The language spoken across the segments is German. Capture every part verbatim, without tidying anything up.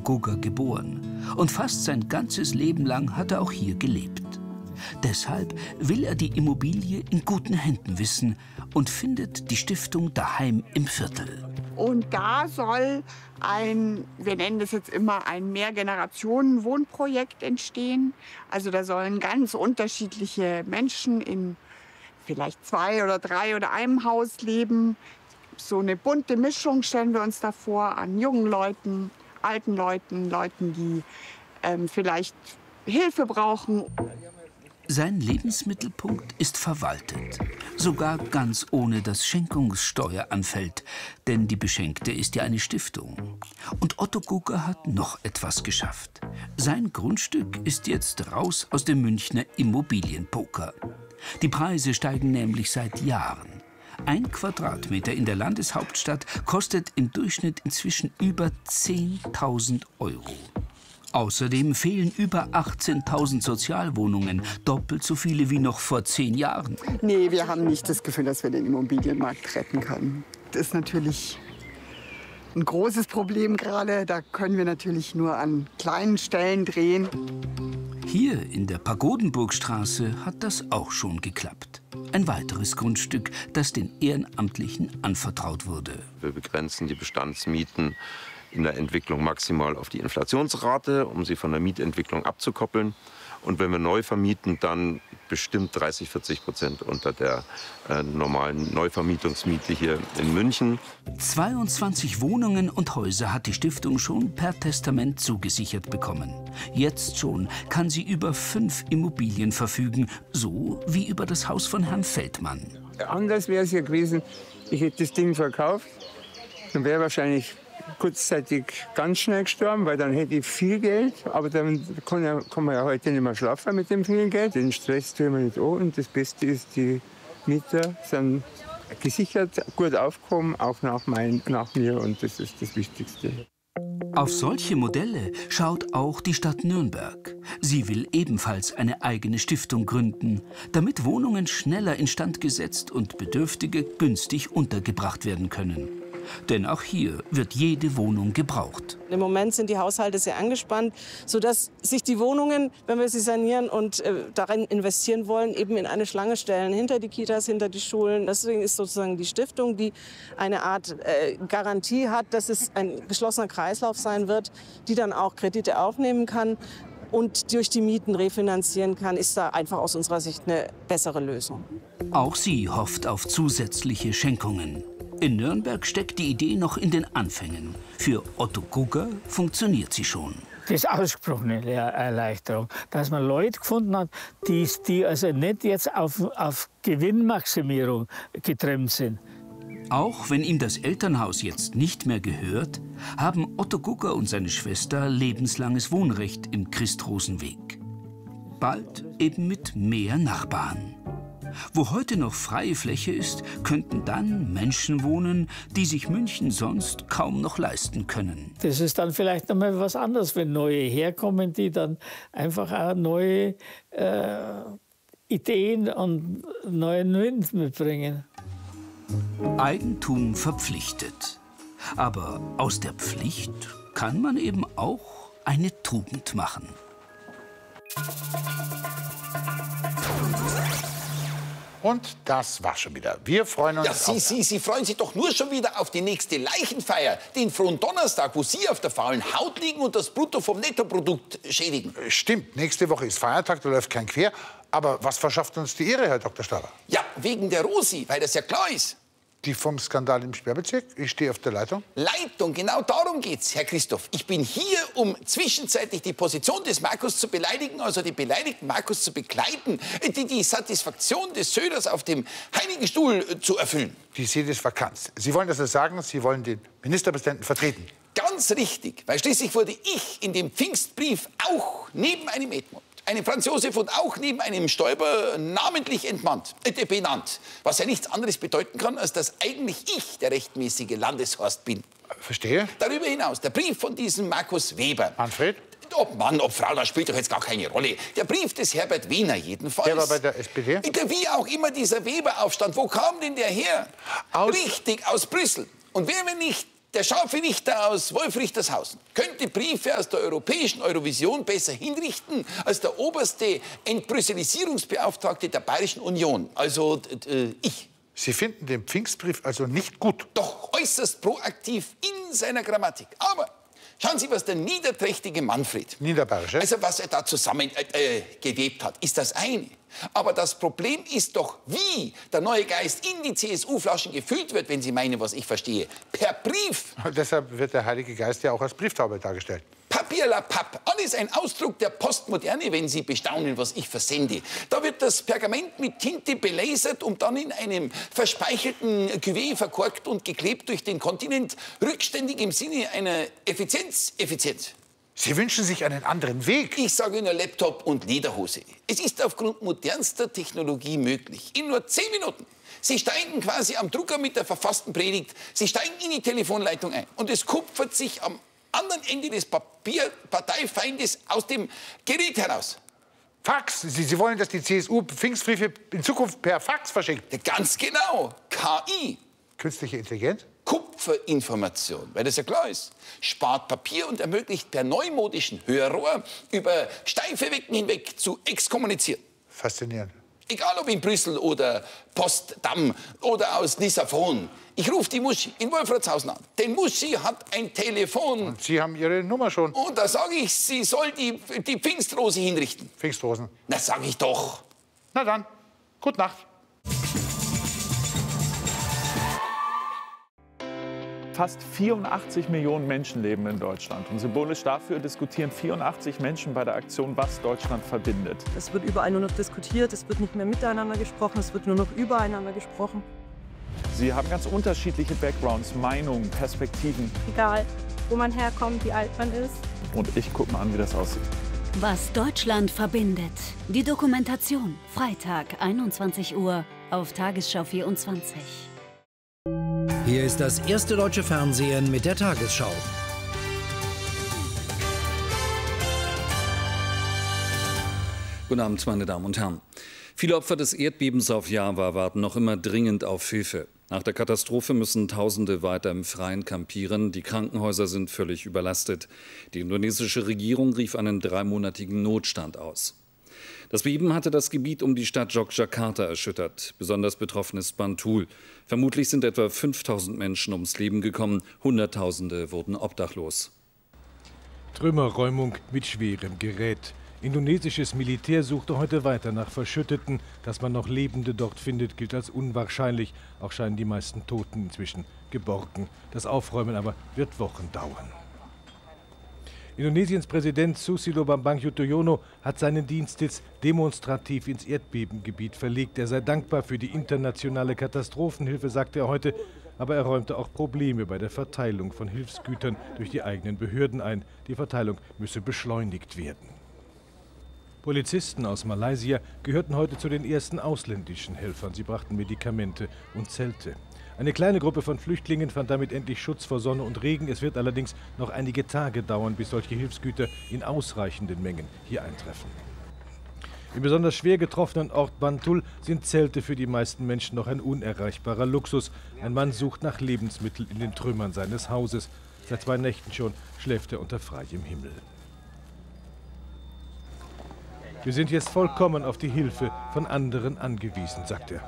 Gugger geboren. Und fast sein ganzes Leben lang hat er auch hier gelebt. Deshalb will er die Immobilie in guten Händen wissen und findet die Stiftung daheim im Viertel. Und da soll ein, wir nennen das jetzt immer ein Mehrgenerationen-Wohnprojekt entstehen. Also da sollen ganz unterschiedliche Menschen in vielleicht zwei oder drei oder einem Haus leben. So eine bunte Mischung stellen wir uns da vor an jungen Leuten, alten Leuten, Leuten, die ähm, vielleicht Hilfe brauchen. Sein Lebensmittelpunkt ist verwaltet, sogar ganz ohne dass Schenkungssteuer anfällt, denn die Beschenkte ist ja eine Stiftung. Und Otto Gugger hat noch etwas geschafft. Sein Grundstück ist jetzt raus aus dem Münchner Immobilienpoker. Die Preise steigen nämlich seit Jahren. Ein Quadratmeter in der Landeshauptstadt kostet im Durchschnitt inzwischen über zehntausend Euro. Außerdem fehlen über achtzehntausend Sozialwohnungen, doppelt so viele wie noch vor zehn Jahren. Nee, wir haben nicht das Gefühl, dass wir den Immobilienmarkt retten können. Das ist natürlich ein großes Problem gerade. Da können wir natürlich nur an kleinen Stellen drehen. Hier in der Pagodenburgstraße hat das auch schon geklappt. Ein weiteres Grundstück, das den Ehrenamtlichen anvertraut wurde. Wir begrenzen die Bestandsmieten in der Entwicklung maximal auf die Inflationsrate, um sie von der Mietentwicklung abzukoppeln. Und wenn wir neu vermieten, dann bestimmt dreißig, vierzig Prozent unter der äh, normalen Neuvermietungsmiete hier in München. zweiundzwanzig Wohnungen und Häuser hat die Stiftung schon per Testament zugesichert bekommen. Jetzt schon kann sie über fünf Immobilien verfügen, so wie über das Haus von Herrn Feldmann. Anders wäre es ja gewesen, ich hätte das Ding verkauft, dann wäre wahrscheinlich kurzzeitig ganz schnell gestorben, weil dann hätte ich viel Geld, aber dann kann, ja, kann man ja heute nicht mehr schlafen mit dem vielen Geld. Den Stress tun wir nicht an und das Beste ist, die Mieter sind gesichert, gut aufgekommen, auch nach, mein, nach mir und das ist das Wichtigste. Auf solche Modelle schaut auch die Stadt Nürnberg. Sie will ebenfalls eine eigene Stiftung gründen, damit Wohnungen schneller instand gesetzt und Bedürftige günstig untergebracht werden können. Denn auch hier wird jede Wohnung gebraucht. Im Moment sind die Haushalte sehr angespannt, sodass sich die Wohnungen, wenn wir sie sanieren und äh, darin investieren wollen, eben in eine Schlange stellen, hinter die Kitas, hinter die Schulen. Deswegen ist sozusagen die Stiftung, die eine Art äh, Garantie hat, dass es ein geschlossener Kreislauf sein wird, die dann auch Kredite aufnehmen kann und durch die Mieten refinanzieren kann, ist da einfach aus unserer Sicht eine bessere Lösung. Auch sie hofft auf zusätzliche Schenkungen. In Nürnberg steckt die Idee noch in den Anfängen. Für Otto Gugger funktioniert sie schon. Das ist ausgesprochene Erleichterung, dass man Leute gefunden hat, die, die also nicht jetzt auf, auf Gewinnmaximierung getrimmt sind. Auch wenn ihm das Elternhaus jetzt nicht mehr gehört, haben Otto Gugger und seine Schwester lebenslanges Wohnrecht im Christrosenweg. Bald eben mit mehr Nachbarn. Wo heute noch freie Fläche ist, könnten dann Menschen wohnen, die sich München sonst kaum noch leisten können. Das ist dann vielleicht noch mal was anderes, wenn neue herkommen, die dann einfach auch neue äh, Ideen und neuen Wind mitbringen. Eigentum verpflichtet. Aber aus der Pflicht kann man eben auch eine Tugend machen. Und das war's schon wieder. Wir freuen uns ja, Sie, auf... Sie, Sie freuen sich doch nur schon wieder auf die nächste Leichenfeier, den Frontdonnerstag, wo Sie auf der faulen Haut liegen und das Brutto vom Nettoprodukt schädigen. Stimmt, nächste Woche ist Feiertag, da läuft kein Quer. Aber was verschafft uns die Ehre, Herr Doktor Stauber? Ja, wegen der Rosi, weil das ja klar ist. Die vom Skandal im Sperrbezirk? Ich stehe auf der Leitung. Leitung, genau darum geht's, Herr Christoph. Ich bin hier, um zwischenzeitlich die Position des Markus zu beleidigen, also den beleidigten Markus zu begleiten, die, die Satisfaktion des Söders auf dem heiligen Stuhl zu erfüllen. Die Seele ist vakant. Sie wollen das sagen, Sie wollen den Ministerpräsidenten vertreten. Ganz richtig, weil schließlich wurde ich in dem Pfingstbrief auch neben einem Edmund, einem Franz Josef und auch neben einem Stoiber namentlich entmannt, äh, benannt. Was ja nichts anderes bedeuten kann, als dass eigentlich ich der rechtmäßige Landeshorst bin. Verstehe. Darüber hinaus der Brief von diesem Markus Weber. Manfred? Ob Mann, ob Frau, das spielt doch jetzt gar keine Rolle. Der Brief des Herbert Wehner jedenfalls. Der war bei der S P D? Wie auch immer dieser Weber-Aufstand. Wo kam denn der her? Aus Richtig, aus Brüssel. Und wer, wenn nicht Der scharfe Richter aus Wolfrichtershausen könnte Briefe aus der europäischen Eurovision besser hinrichten als der oberste Entbrüsselisierungsbeauftragte der Bayerischen Union, also äh, ich. Sie finden den Pfingstbrief also nicht gut? Doch äußerst proaktiv in seiner Grammatik. Aber schauen Sie, was der niederträchtige Manfred, Niederbayerische, also was er da zusammengewebt äh, gewebt hat, ist das eine. Aber das Problem ist doch, wie der neue Geist in die C S U-Flaschen gefüllt wird, wenn Sie meinen, was ich verstehe. Per Brief. Deshalb wird der Heilige Geist ja auch als Brieftaube dargestellt. Papier la Papp, alles ein Ausdruck der Postmoderne, wenn Sie bestaunen, was ich versende. Da wird das Pergament mit Tinte belasert und dann in einem verspeichelten Cuvée verkorkt und geklebt durch den Kontinent, rückständig im Sinne einer Effizienz, effizient. Sie wünschen sich einen anderen Weg? Ich sage nur Laptop und Lederhose. Es ist aufgrund modernster Technologie möglich. In nur zehn Minuten. Sie steigen quasi am Drucker mit der verfassten Predigt. Sie steigen in die Telefonleitung ein. Und es kupfert sich am anderen Ende des Papierparteifeindes aus dem Gerät heraus. Fax? Sie, Sie wollen, dass die C S U Pfingstbriefe in Zukunft per Fax verschickt? Ganz genau. K I. Künstliche Intelligenz? Kupferinformation, weil das ja klar ist. Spart Papier und ermöglicht per neumodischen Hörrohr über steife Wecken hinweg zu exkommunizieren. Faszinierend. Egal ob in Brüssel oder Postdamm oder aus Lissabon. Ich rufe die Muschi in Wolfratshausen an. Denn Muschi hat ein Telefon. Und Sie haben Ihre Nummer schon. Und da sage ich, sie soll die, die Pfingstrose hinrichten. Pfingstrosen. Na, sag ich doch. Na dann, gute Nacht. Fast vierundachtzig Millionen Menschen leben in Deutschland. Und symbolisch dafür diskutieren vierundachtzig Menschen bei der Aktion Was Deutschland verbindet. Es wird überall nur noch diskutiert, es wird nicht mehr miteinander gesprochen, es wird nur noch übereinander gesprochen. Sie haben ganz unterschiedliche Backgrounds, Meinungen, Perspektiven. Egal, wo man herkommt, wie alt man ist. Und ich gucke mal an, wie das aussieht. Was Deutschland verbindet. Die Dokumentation. Freitag, einundzwanzig Uhr auf Tagesschau vierundzwanzig. Hier ist das erste deutsche Fernsehen mit der Tagesschau. Guten Abend, meine Damen und Herren. Viele Opfer des Erdbebens auf Java warten noch immer dringend auf Hilfe. Nach der Katastrophe müssen Tausende weiter im Freien kampieren. Die Krankenhäuser sind völlig überlastet. Die indonesische Regierung rief einen dreimonatigen Notstand aus. Das Beben hatte das Gebiet um die Stadt Yogyakarta erschüttert. Besonders betroffen ist Bantul. Vermutlich sind etwa fünftausend Menschen ums Leben gekommen. Hunderttausende wurden obdachlos. Trümmerräumung mit schwerem Gerät. Indonesisches Militär suchte heute weiter nach Verschütteten. Dass man noch Lebende dort findet, gilt als unwahrscheinlich. Auch scheinen die meisten Toten inzwischen geborgen. Das Aufräumen aber wird Wochen dauern. Indonesiens Präsident Susilo Bambang Yudhoyono hat seinen Dienstsitz demonstrativ ins Erdbebengebiet verlegt. Er sei dankbar für die internationale Katastrophenhilfe, sagte er heute. Aber er räumte auch Probleme bei der Verteilung von Hilfsgütern durch die eigenen Behörden ein. Die Verteilung müsse beschleunigt werden. Polizisten aus Malaysia gehörten heute zu den ersten ausländischen Helfern. Sie brachten Medikamente und Zelte. Eine kleine Gruppe von Flüchtlingen fand damit endlich Schutz vor Sonne und Regen. Es wird allerdings noch einige Tage dauern, bis solche Hilfsgüter in ausreichenden Mengen hier eintreffen. Im besonders schwer getroffenen Ort Bantul sind Zelte für die meisten Menschen noch ein unerreichbarer Luxus. Ein Mann sucht nach Lebensmitteln in den Trümmern seines Hauses. Seit zwei Nächten schon schläft er unter freiem Himmel. Wir sind jetzt vollkommen auf die Hilfe von anderen angewiesen, sagt er.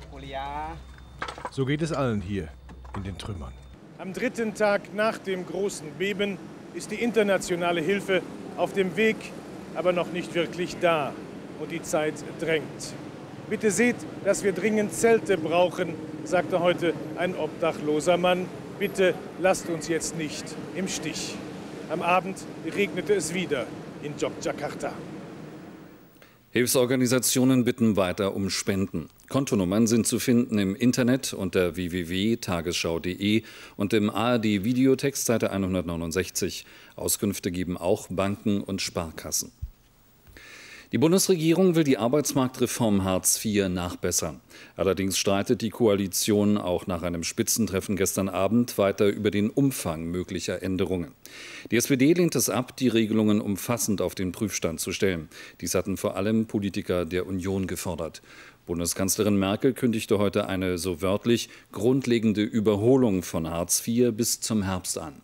So geht es allen hier in den Trümmern. Am dritten Tag nach dem großen Beben ist die internationale Hilfe auf dem Weg, aber noch nicht wirklich da. Und die Zeit drängt. Bitte seht, dass wir dringend Zelte brauchen, sagte heute ein obdachloser Mann. Bitte lasst uns jetzt nicht im Stich. Am Abend regnete es wieder in Yogyakarta. Hilfsorganisationen bitten weiter um Spenden. Kontonummern sind zu finden im Internet unter w w w punkt tagesschau punkt de und im A R D-Videotext Seite hundertneunundsechzig. Auskünfte geben auch Banken und Sparkassen. Die Bundesregierung will die Arbeitsmarktreform Hartz vier nachbessern. Allerdings streitet die Koalition auch nach einem Spitzentreffen gestern Abend weiter über den Umfang möglicher Änderungen. Die S P D lehnt es ab, die Regelungen umfassend auf den Prüfstand zu stellen. Dies hatten vor allem Politiker der Union gefordert. Bundeskanzlerin Merkel kündigte heute eine so wörtlich grundlegende Überholung von Hartz vier bis zum Herbst an.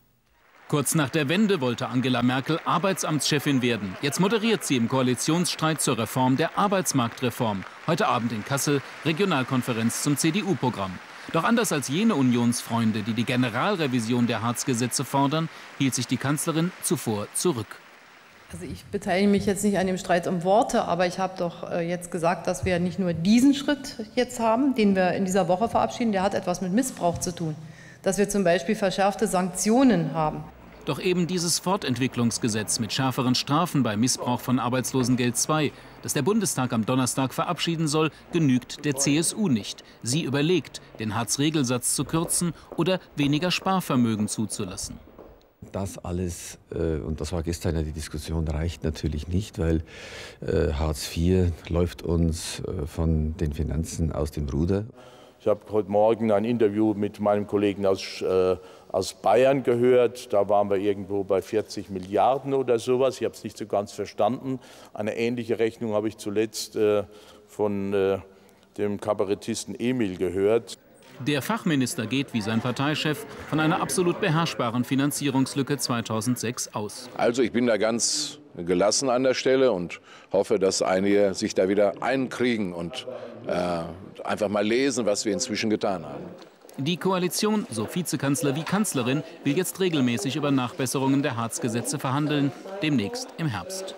Kurz nach der Wende wollte Angela Merkel Arbeitsamtschefin werden. Jetzt moderiert sie im Koalitionsstreit zur Reform der Arbeitsmarktreform. Heute Abend in Kassel, Regionalkonferenz zum C D U-Programm. Doch anders als jene Unionsfreunde, die die Generalrevision der Hartz-Gesetze fordern, hielt sich die Kanzlerin zuvor zurück. Also ich beteilige mich jetzt nicht an dem Streit um Worte, aber ich habe doch äh, jetzt gesagt, dass wir nicht nur diesen Schritt jetzt haben, den wir in dieser Woche verabschieden, der hat etwas mit Missbrauch zu tun. Dass wir zum Beispiel verschärfte Sanktionen haben. Doch eben dieses Fortentwicklungsgesetz mit schärferen Strafen bei Missbrauch von Arbeitslosengeld zwei, das der Bundestag am Donnerstag verabschieden soll, genügt der C S U nicht. Sie überlegt, den Hartz-Regelsatz zu kürzen oder weniger Sparvermögen zuzulassen. Das alles, äh, und das war gestern ja die Diskussion, reicht natürlich nicht, weil äh, Hartz vier läuft uns äh, von den Finanzen aus dem Ruder. Ich habe heute Morgen ein Interview mit meinem Kollegen aus, äh, aus Bayern gehört. Da waren wir irgendwo bei vierzig Milliarden oder sowas. Ich habe es nicht so ganz verstanden. Eine ähnliche Rechnung habe ich zuletzt äh, von äh, dem Kabarettisten Emil gehört. Der Fachminister geht, wie sein Parteichef, von einer absolut beherrschbaren Finanzierungslücke zweitausendsechs aus. Also ich bin da ganz gelassen an der Stelle und hoffe, dass einige sich da wieder einkriegen und äh, einfach mal lesen, was wir inzwischen getan haben. Die Koalition, so Vizekanzler wie Kanzlerin, will jetzt regelmäßig über Nachbesserungen der Hartz-Gesetze verhandeln, demnächst im Herbst.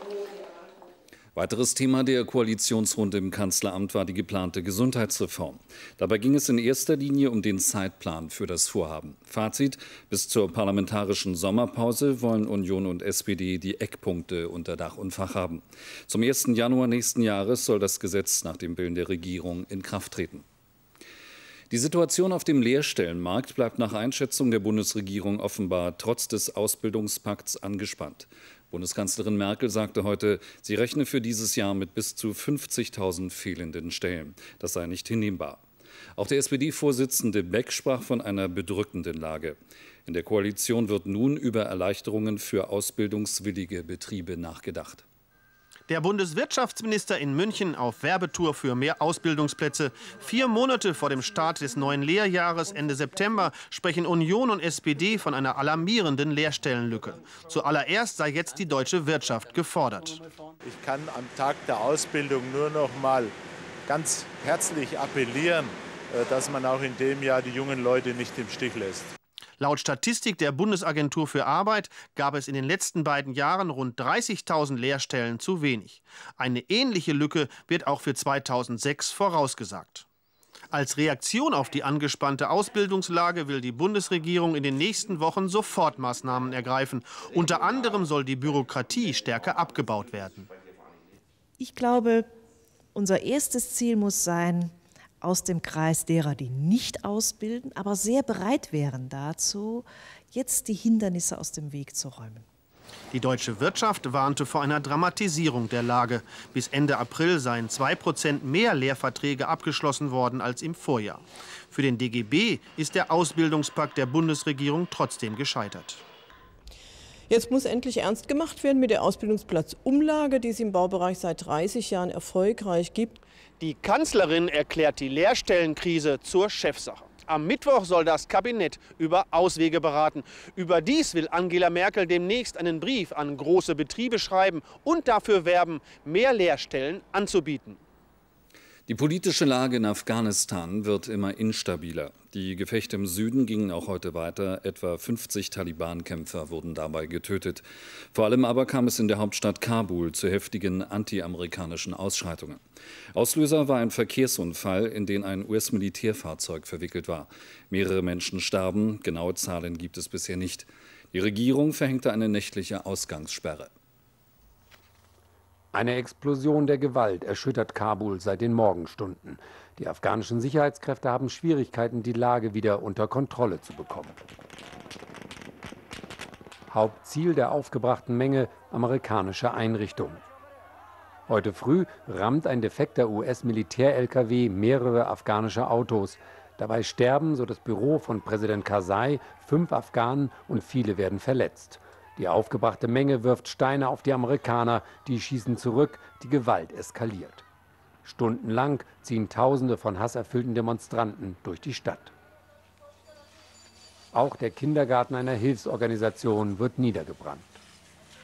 Weiteres Thema der Koalitionsrunde im Kanzleramt war die geplante Gesundheitsreform. Dabei ging es in erster Linie um den Zeitplan für das Vorhaben. Fazit: Bis zur parlamentarischen Sommerpause wollen Union und S P D die Eckpunkte unter Dach und Fach haben. Zum ersten Januar nächsten Jahres soll das Gesetz nach dem Willen der Regierung in Kraft treten. Die Situation auf dem Lehrstellenmarkt bleibt nach Einschätzung der Bundesregierung offenbar trotz des Ausbildungspakts angespannt. Bundeskanzlerin Merkel sagte heute, sie rechne für dieses Jahr mit bis zu fünfzigtausend fehlenden Stellen. Das sei nicht hinnehmbar. Auch der S P D-Vorsitzende Beck sprach von einer bedrückenden Lage. In der Koalition wird nun über Erleichterungen für ausbildungswillige Betriebe nachgedacht. Der Bundeswirtschaftsminister in München auf Werbetour für mehr Ausbildungsplätze. Vier Monate vor dem Start des neuen Lehrjahres Ende September sprechen Union und S P D von einer alarmierenden Lehrstellenlücke. Zuallererst sei jetzt die deutsche Wirtschaft gefordert. Ich kann am Tag der Ausbildung nur noch mal ganz herzlich appellieren, dass man auch in dem Jahr die jungen Leute nicht im Stich lässt. Laut Statistik der Bundesagentur für Arbeit gab es in den letzten beiden Jahren rund dreißigtausend Lehrstellen zu wenig. Eine ähnliche Lücke wird auch für zweitausendsechs vorausgesagt. Als Reaktion auf die angespannte Ausbildungslage will die Bundesregierung in den nächsten Wochen Sofortmaßnahmen ergreifen. Unter anderem soll die Bürokratie stärker abgebaut werden. Ich glaube, unser erstes Ziel muss sein, aus dem Kreis derer, die nicht ausbilden, aber sehr bereit wären dazu, jetzt die Hindernisse aus dem Weg zu räumen. Die deutsche Wirtschaft warnte vor einer Dramatisierung der Lage. Bis Ende April seien zwei Prozent mehr Lehrverträge abgeschlossen worden als im Vorjahr. Für den D G B ist der Ausbildungspakt der Bundesregierung trotzdem gescheitert. Jetzt muss endlich ernst gemacht werden mit der Ausbildungsplatzumlage, die es im Baubereich seit dreißig Jahren erfolgreich gibt. Die Kanzlerin erklärt die Lehrstellenkrise zur Chefsache. Am Mittwoch soll das Kabinett über Auswege beraten. Überdies will Angela Merkel demnächst einen Brief an große Betriebe schreiben und dafür werben, mehr Lehrstellen anzubieten. Die politische Lage in Afghanistan wird immer instabiler. Die Gefechte im Süden gingen auch heute weiter. Etwa fünfzig Taliban-Kämpfer wurden dabei getötet. Vor allem aber kam es in der Hauptstadt Kabul zu heftigen anti-amerikanischen Ausschreitungen. Auslöser war ein Verkehrsunfall, in den ein U S-Militärfahrzeug verwickelt war. Mehrere Menschen starben. Genaue Zahlen gibt es bisher nicht. Die Regierung verhängte eine nächtliche Ausgangssperre. Eine Explosion der Gewalt erschüttert Kabul seit den Morgenstunden. Die afghanischen Sicherheitskräfte haben Schwierigkeiten, die Lage wieder unter Kontrolle zu bekommen. Hauptziel der aufgebrachten Menge: amerikanische Einrichtungen. Heute früh rammt ein defekter U S-Militär-L K W mehrere afghanische Autos. Dabei sterben, so das Büro von Präsident Karzai, fünf Afghanen und viele werden verletzt. Die aufgebrachte Menge wirft Steine auf die Amerikaner, die schießen zurück, die Gewalt eskaliert. Stundenlang ziehen Tausende von hasserfüllten Demonstranten durch die Stadt. Auch der Kindergarten einer Hilfsorganisation wird niedergebrannt.